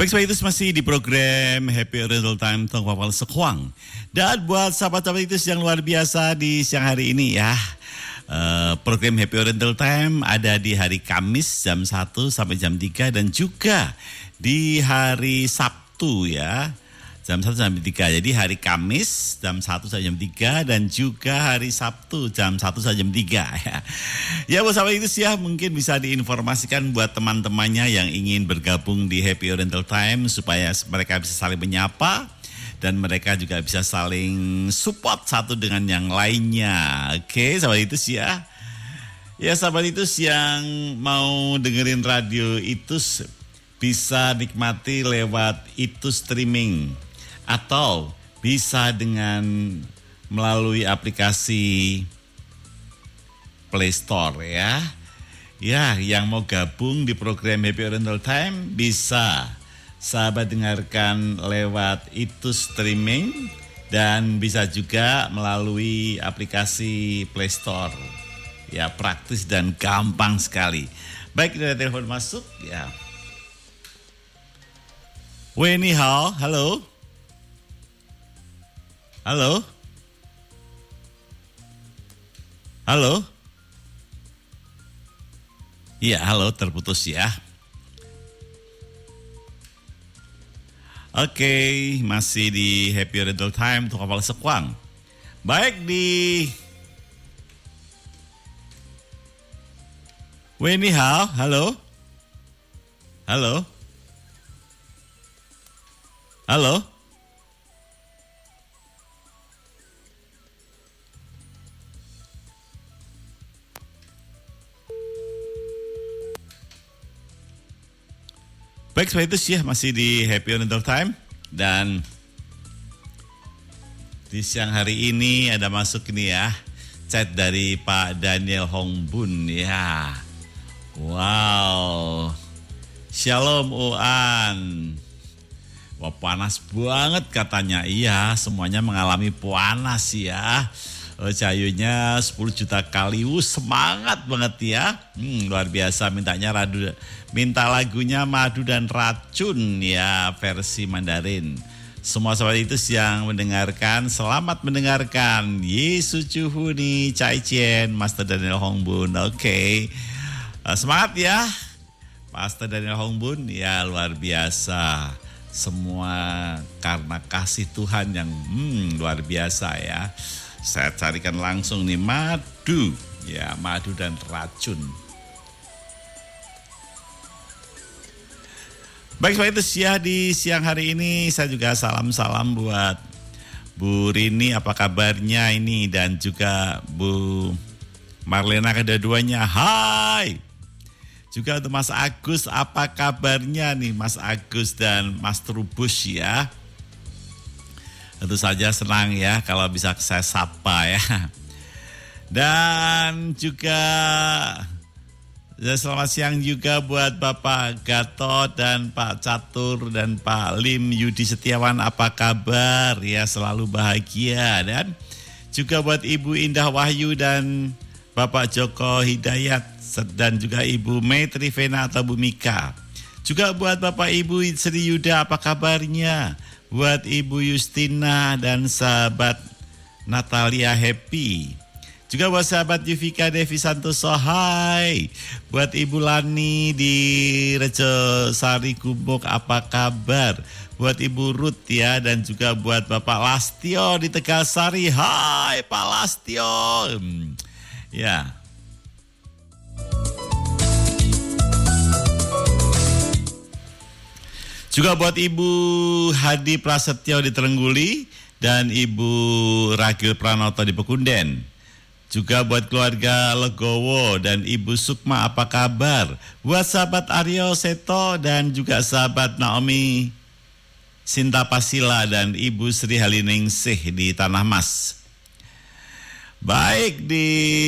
Baik, sebab itu masih di program Happy Oriental Time Tong Papal Sekwang. Dan buat sahabat-sahabat itu yang luar biasa di siang hari ini ya. Program Happy Oriental Time ada di hari Kamis jam 1 sampai jam 3 dan juga di hari Sabtu ya. Jam 1 sampai 3. Jadi hari Kamis jam 1 sampai jam 3 dan juga hari Sabtu jam 1 sampai jam 3 ya. Ya buat sahabat itu ya mungkin bisa diinformasikan buat teman-temannya yang ingin bergabung di Happy Oriental Time supaya mereka bisa saling menyapa dan mereka juga bisa saling support satu dengan yang lainnya. Oke, sahabat itu ya. Ya sahabat itu yang mau dengerin radio itu bisa nikmati lewat itu streaming. Atau bisa dengan melalui aplikasi Play Store ya. Ya, yang mau gabung di program Happy Oriental Time bisa sahabat dengarkan lewat itu streaming dan bisa juga melalui aplikasi Play Store. Ya, praktis dan gampang sekali. Baik, ada telepon masuk ya. Wei ni hao, halo. Halo? Halo? Iya, halo, terputus ya. Oke, masih di Happy Oriental Time untuk kapal Sekwang. Baik di Weni hao, halo? Halo? Halo? Baik, seperti itu sih ya, masih di Happy Oriental Time. Dan di siang hari ini ada masuk ini ya, chat dari Pak Daniel Hongbun ya. Wow, Shalom Uan. Wah, panas banget katanya. Iya, semuanya mengalami panas ya. Cahayunya 10 juta kali. Semangat banget ya. Luar biasa minta lagunya Madu dan Racun ya versi Mandarin. Semua sahabat itu yang mendengarkan, selamat mendengarkan. Yesus Cuhu nih, Cai Chien, Master Daniel Hongbun. Oke. Semangat ya. Master Daniel Hongbun ya luar biasa. Semua karena kasih Tuhan yang luar biasa ya. Saya carikan langsung nih madu, ya madu dan racun. Baik, seperti itu ya di siang hari ini saya juga salam-salam buat Bu Rini, apa kabarnya ini, dan juga Bu Marlena kedua-duanya. Hai. Juga untuk Mas Agus, apa kabarnya nih Mas Agus dan Mas Trubus ya. Tentu saja senang ya kalau bisa saya sapa ya. Dan juga selamat siang juga buat Bapak Gatot dan Pak Catur dan Pak Lim Yudi Setiawan, apa kabar ya, selalu bahagia. Dan juga buat Ibu Indah Wahyu dan Bapak Joko Hidayat dan juga Ibu Maitri Vena atau Bu Mika. Juga buat Bapak Ibu Sri Yuda, apa kabarnya? Buat Ibu Justina dan sahabat Natalia Happy. Juga buat sahabat Yuvika Devi Santoso, hai. Buat Ibu Lani di Rejo Sari Gubuk, apa kabar? Buat Ibu Ruth ya, dan juga buat Bapak Lastio di Tegalsari, hai Pak Lastio. Ya. Juga buat Ibu Hadi Prasetyo di Terengguli dan Ibu Ragil Pranoto di Pekunden. Juga buat keluarga Legowo dan Ibu Sukma, apa kabar? Buat sahabat Aryo Seto dan juga sahabat Naomi Sinta Pasila dan Ibu Sri Haliningsih di Tanah Mas. Baik, di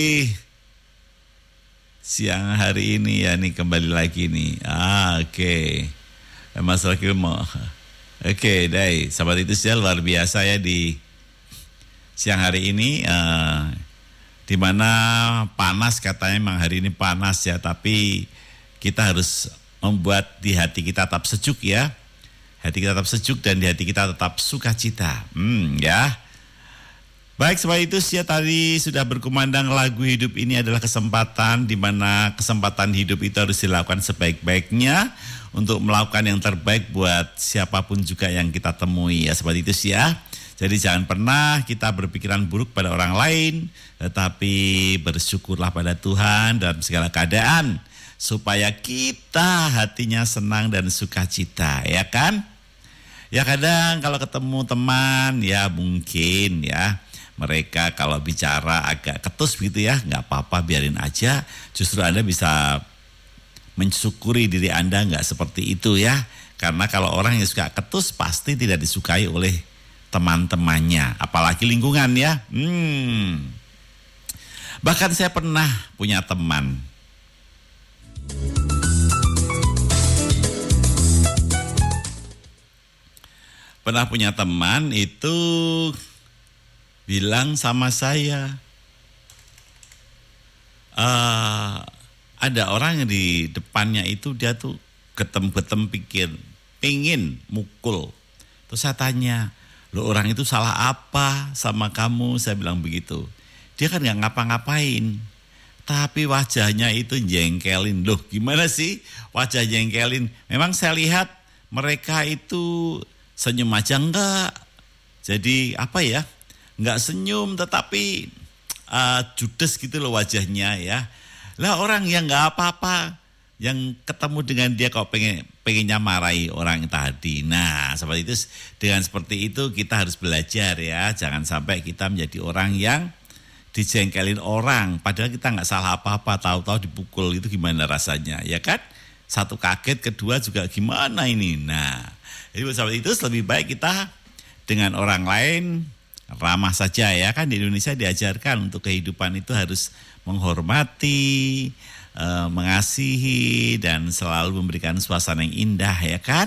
siang hari ini ya nih kembali lagi nih. Oke. Mas Rakil mau. Oke, dai. Sahabat itu sih luar biasa ya di siang hari ini. Di mana panas katanya, memang hari ini panas ya. Tapi kita harus membuat di hati kita tetap sejuk ya. hati kita tetap sejuk dan di hati kita tetap sukacita. Ya. Baik, sebab itu tadi sudah berkumandang lagu hidup ini adalah kesempatan di mana kesempatan hidup itu harus dilakukan sebaik-baiknya untuk melakukan yang terbaik buat siapapun juga yang kita temui ya, sebab itu ya. Jadi jangan pernah kita berpikiran buruk pada orang lain, tetapi bersyukurlah pada Tuhan dalam segala keadaan supaya kita hatinya senang dan sukacita, ya kan? Ya kadang kalau ketemu teman ya mungkin ya mereka kalau bicara agak ketus begitu ya, nggak apa-apa, biarin aja. Justru Anda bisa mensyukuri diri Anda nggak seperti itu ya. Karena kalau orang yang suka ketus pasti tidak disukai oleh teman-temannya, apalagi lingkungan ya. Bahkan saya pernah punya teman. Pernah punya teman itu bilang sama saya, ada orang yang di depannya itu dia tuh getem-getem pingin mukul. Terus saya tanya, loh orang itu salah apa sama kamu? Saya bilang begitu. Dia kan gak ngapa-ngapain, tapi wajahnya itu jengkelin. Loh gimana sih wajah jengkelin? Memang saya lihat mereka itu senyum aja enggak. Jadi apa ya? Enggak senyum tetapi judes gitu loh wajahnya ya. Lah orang yang enggak apa-apa, yang ketemu dengan dia kok pengennya marahi orang tadi. Nah, seperti itu, dengan seperti itu kita harus belajar ya. Jangan sampai kita menjadi orang yang dijengkelin orang padahal kita enggak salah apa-apa, tahu-tahu dipukul, itu gimana rasanya, ya kan? Satu kaget, kedua juga gimana ini. Nah, jadi seperti itu lebih baik kita dengan orang lain ramah saja ya kan. Di Indonesia diajarkan untuk kehidupan itu harus menghormati, mengasihi dan selalu memberikan suasana yang indah ya kan.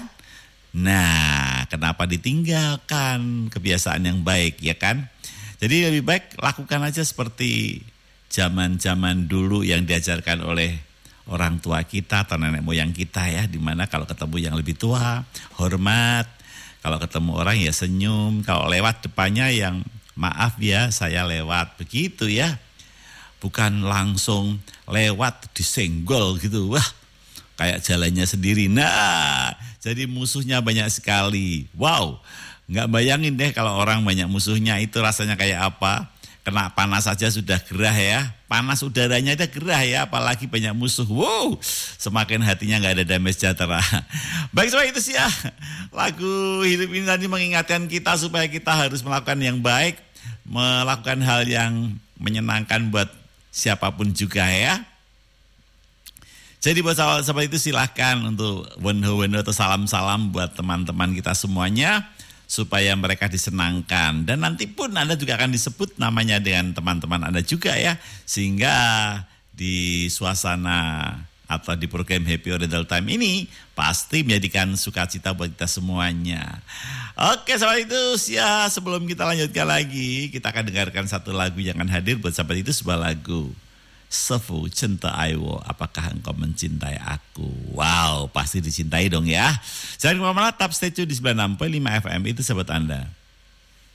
Nah, kenapa ditinggalkan kebiasaan yang baik ya kan? Jadi lebih baik lakukan aja seperti zaman-zaman dulu yang diajarkan oleh orang tua kita atau nenek moyang kita ya, dimana kalau ketemu yang lebih tua hormat. Kalau ketemu orang ya senyum, kalau lewat depannya yang maaf ya saya lewat, begitu ya. Bukan langsung lewat disenggol gitu, wah kayak jalannya sendiri. Nah, jadi musuhnya banyak sekali. Wow, nggak bayangin deh kalau orang banyak musuhnya itu rasanya kayak apa. Kena panas saja sudah gerah ya, panas udaranya aja gerah ya, apalagi banyak musuh. Wow, semakin hatinya nggak ada damai sejahtera. Baik, sebab itu sih ya, lagu hidup ini tadi mengingatkan kita supaya kita harus melakukan yang baik, melakukan hal yang menyenangkan buat siapapun juga ya. Jadi buat sahabat itu silahkan untuk wendo-wendo atau salam-salam buat teman-teman kita semuanya, supaya mereka disenangkan. Dan nanti pun Anda juga akan disebut namanya dengan teman-teman Anda juga ya. Sehingga di suasana atau di program Happy Oriental Time ini pasti menjadikan sukacita buat kita semuanya. Oke sahabat itu ya, sebelum kita lanjutkan lagi, kita akan dengarkan satu lagu yang akan hadir buat sahabat itu, sebuah lagu Sefu Cinta Aiwo, apakah engkau mencintai aku? Wow, pasti dicintai dong ya. Jangan kemana-mana, tetap stay tune di 96.5 FM, itu sahabat Anda.